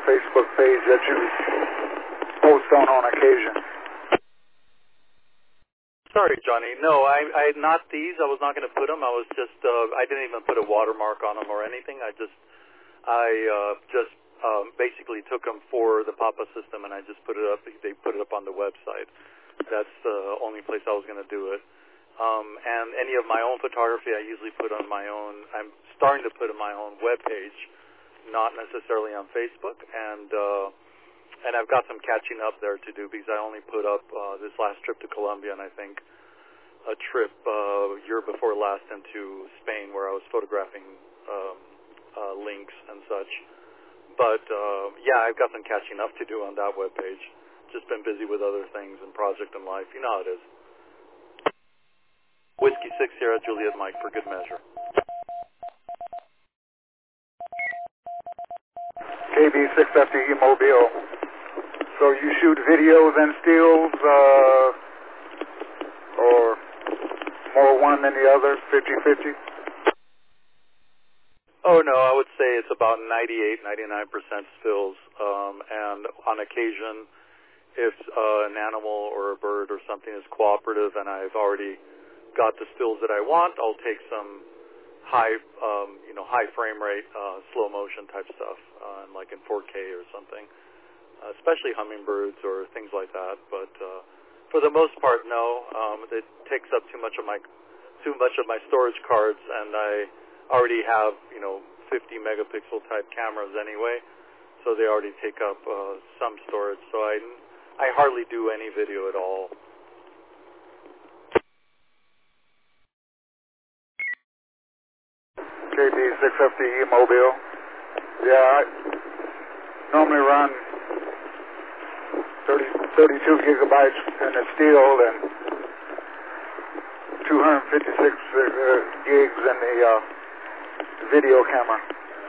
Facebook page that you post on occasion? Sorry, Johnny. No, I not these. I was not going to put them. I was just, I didn't even put a watermark on them or anything. I just basically took them for the Papa system, and I just put it up. They put it up on the website. That's the only place I was going to do it. And any of my own photography, I usually put on my own. I'm starting to put on my own webpage, not necessarily on Facebook. And I've got some catching up there to do because I only put up this last trip to Colombia, and I think a trip year before last into Spain where I was photographing links and such. But yeah, I've got some catching up to do on that webpage. Just been busy with other things and project and life. You know how it is. Whiskey 6 Sierra Juliet Mike for good measure. KB6FDE Mobile. So you shoot videos and stills, or more one than the other, 50-50? Oh, no, I would say it's about 98, 99% stills. And on occasion, if an animal or a bird or something is cooperative and I've already got the stills that I want, I'll take some high frame rate, slow motion type stuff, like in 4K or something, especially hummingbirds or things like that. But for the most part, no. It takes up too much of my storage cards, and I already have 50 megapixel type cameras anyway, so they already take up some storage. So I hardly do any video at all. KB6FDE Mobile. Yeah, I normally run 32 gigabytes in the still and 256 gigs in the video camera.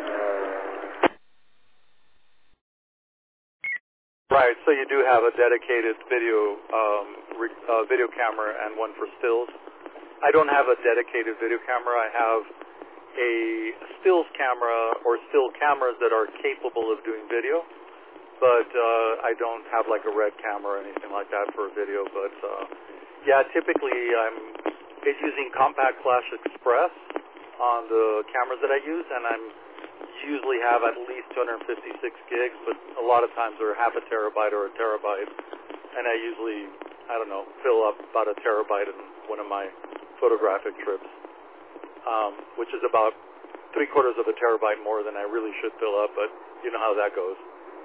Right, so you do have a dedicated video camera and one for stills. I don't have a dedicated video camera. I have a stills camera or still cameras that are capable of doing video, but I don't have like a red camera or anything like that for video. But yeah, typically I'm using Compact Flash Express on the cameras that I use, and I'm usually have at least 256 gigs, but a lot of times they're half a terabyte or a terabyte, and I usually, fill up about a terabyte in one of my photographic trips, which is about 3/4 of a terabyte more than I really should fill up, but you know how that goes.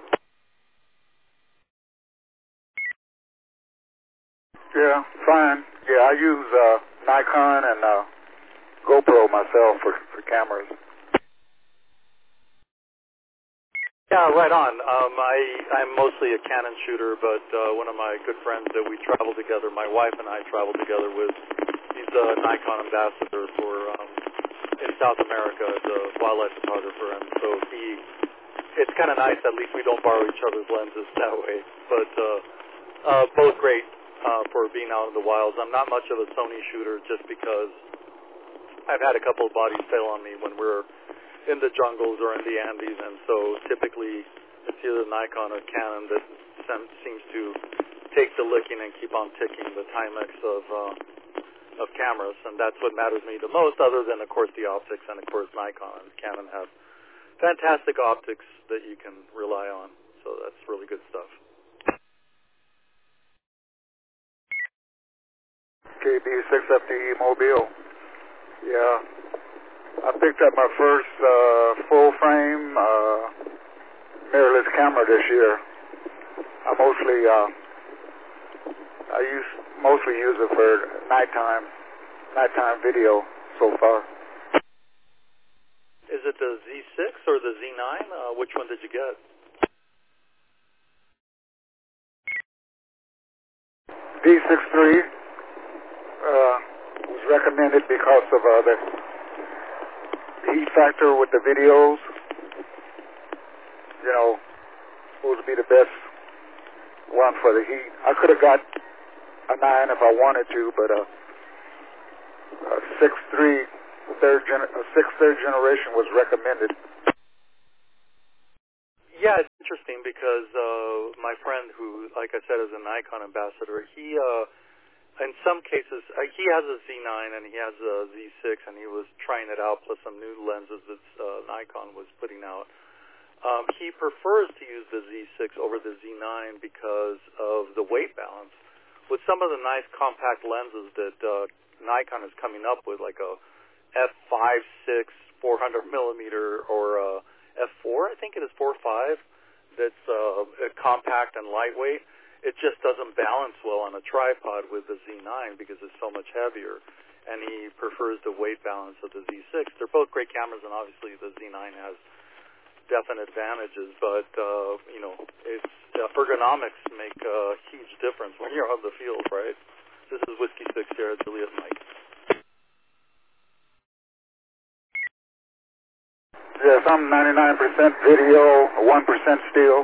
Yeah, fine. Yeah, I use Nikon and GoPro myself for cameras. Yeah, right on. I'm mostly a Canon shooter, but one of my good friends that we travel together, my wife and I travel together with, he's a Nikon ambassador for in South America as a wildlife photographer, and so it's kind of nice. At least we don't borrow each other's lenses that way. But both great for being out in the wilds. I'm not much of a Sony shooter just because I've had a couple of bodies fail on me when we're in the jungles or in the Andes, and so typically it's either Nikon or Canon that seems to take the licking and keep on ticking the Timex of cameras, and that's what matters to me the most, other than, of course, the optics, and, of course, Nikon and Canon have fantastic optics that you can rely on, so that's really good stuff. KB6FDE Mobile. Yeah. I picked up my first full-frame mirrorless camera this year. I mostly use it for nighttime video so far. Is it the Z6 or the Z9? Which one did you get? D6 III was recommended because of the heat factor with the videos. Supposed to be the best one for the heat. I could have got a 9 if I wanted to, but a 6 third generation was recommended. Yeah, interesting because my friend who, like I said, is a Nikon ambassador, he, in some cases, he has a Z9 and he has a Z6 and he was trying it out plus some new lenses that Nikon was putting out. He prefers to use the Z6 over the Z9 because of the weight balance. With some of the nice compact lenses that Nikon is coming up with, like a f5.6 400 millimeter or a f4, I think it is 4.5, that's compact and lightweight. It just doesn't balance well on a tripod with the Z9 because it's so much heavier, and he prefers the weight balance of the Z6. They're both great cameras, and obviously the Z9 has definite advantages, but it's ergonomics make a huge difference when you're on the field, right? This is Whiskey 6 here at Juliet Mike. Yes, I'm 99% video, 1% still.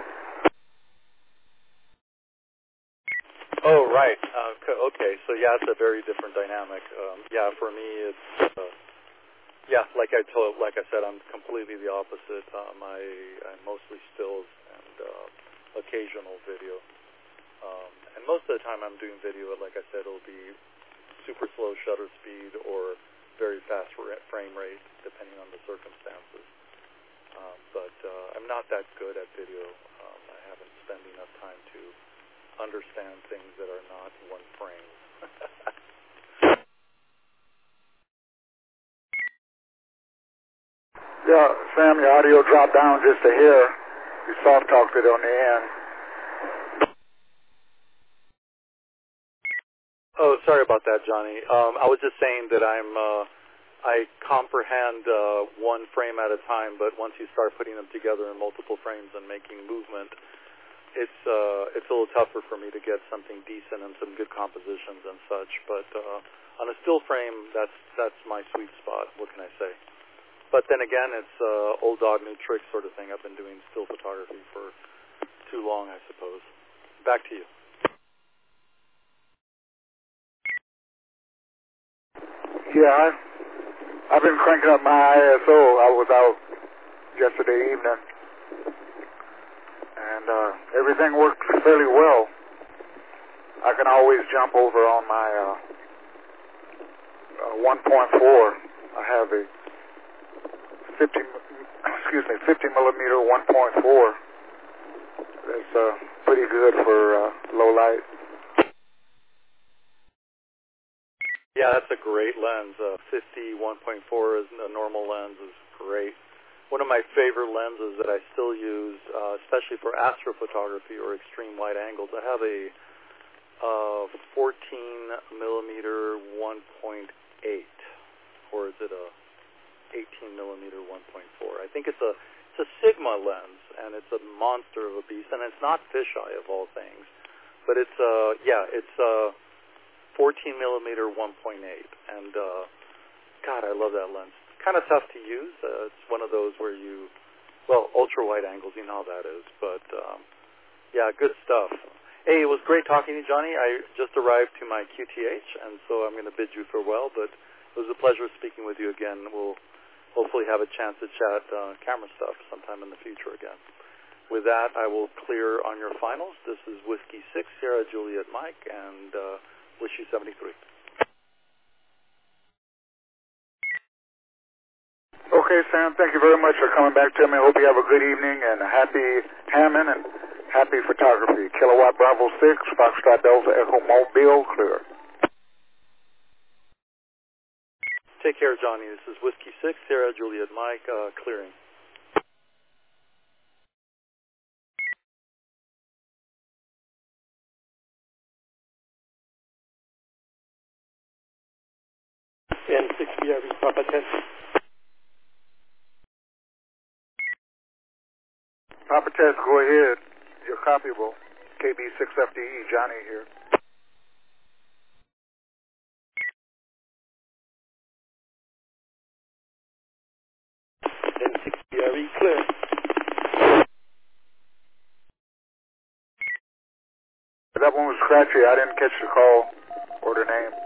Oh, right. Okay, so yeah, it's a very different dynamic. For me, it's like I said, I'm completely the opposite. I'm mostly stills and occasional video. And most of the time I'm doing video, like I said, it'll be super slow shutter speed or very fast frame rate, depending on the circumstances. But I'm not that good at video. I haven't spent enough time to understand things that are not one frame. Yeah, Sam, your audio dropped down just a hair. You soft talked it on the end. Oh, sorry about that, Johnny. I was just saying that I comprehend one frame at a time, but once you start putting them together in multiple frames and making movement, it's a little tougher for me to get something decent and some good compositions and such. But on a still frame, that's my sweet spot. What can I say? But then again, it's old dog, new trick sort of thing. I've been doing still photography for too long, I suppose. Back to you. Yeah, I've been cranking up my ISO. I was out yesterday evening, and everything worked fairly well. I can always jump over on my 1.4. I have a 50 millimeter 1.4. That's pretty good for low light. Yeah, that's a great lens. 50 1.4 is a normal lens is great. One of my favorite lenses that I still use, especially for astrophotography or extreme wide angles, I have a 14 millimeter 1.8, or is it a 18 millimeter 1.4? I think it's a Sigma lens, and it's a monster of a beast, and it's not fisheye of all things, but it's 14 millimeter 1.8, and God, I love that lens. Kind of tough to use. It's one of those where ultra wide angles, you know how that is, but good stuff. Hey, it was great talking to you, Johnny. I just arrived to my QTH, and so I'm going to bid you farewell, but it was a pleasure speaking with you again. We'll hopefully have a chance to chat camera stuff sometime in the future again. With that, I will clear on your finals. This is Whiskey 6, Sierra Juliet Mike, and wish you 73. Okay, Sam, thank you very much for coming back to me. I hope you have a good evening and a happy Hammond and happy photography. Kilowatt Bravo 6, Foxtrot Delta Echo Mobile, clear. Take care, Johnny. This is Whiskey 6, Sierra Juliet Mike, clearing. N6 BRV, Papa 10. Papa Test, go ahead. You're copyable. KB6FDE, Johnny here. N6 BRV, clear. That one was scratchy. I didn't catch the call or the name.